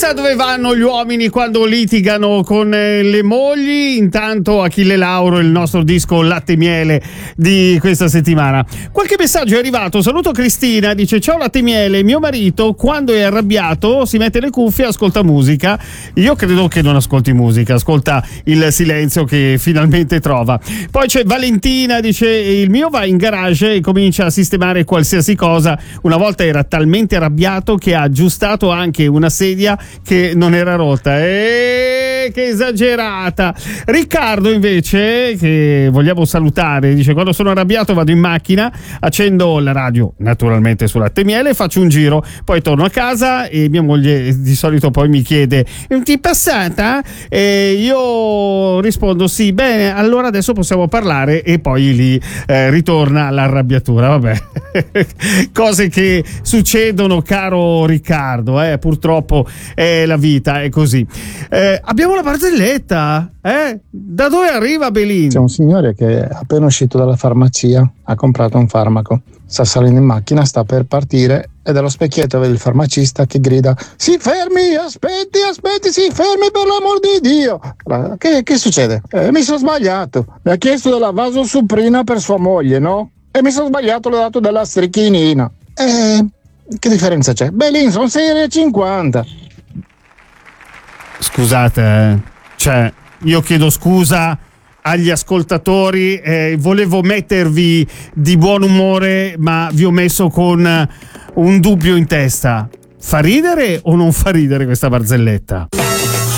Chissà dove vanno gli uomini quando litigano con le mogli. Intanto Achille Lauro, il nostro disco Latte e Miele di questa settimana. Qualche messaggio è arrivato. Saluto Cristina, dice: ciao Latte e Miele, mio marito quando è arrabbiato si mette le cuffie e ascolta musica. Io credo che non ascolti musica, ascolta il silenzio che finalmente trova. Poi c'è Valentina, dice: il mio va in garage e comincia a sistemare qualsiasi cosa. Una volta era talmente arrabbiato che ha aggiustato anche una sedia che non era rotta. Che esagerata. Riccardo invece, che vogliamo salutare, dice: quando sono arrabbiato vado in macchina, accendo la radio naturalmente su Latte e Miele, faccio un giro, poi torno a casa e mia moglie di solito poi mi chiede: ti è passata? E io rispondo sì. Bene, allora adesso possiamo parlare, e poi lì ritorna l'arrabbiatura. Vabbè, cose che succedono, caro Riccardo, purtroppo è la vita, è così. Abbiamo la barzelletta, da dove arriva Belin? C'è un signore che è appena uscito dalla farmacia, ha comprato un farmaco, sta salendo in macchina, sta per partire e dallo specchietto vede il farmacista che grida: si fermi, aspetti, si fermi per l'amor di Dio. Allora, che succede? Mi sono sbagliato, mi ha chiesto della vasosuprina per sua moglie, no? E mi sono sbagliato, le ho dato della strichinina. Che differenza c'è? Belin, sono 6,50. Scusate, cioè, io chiedo scusa agli ascoltatori, volevo mettervi di buon umore, ma vi ho messo con un dubbio in testa. Fa ridere o non fa ridere questa barzelletta?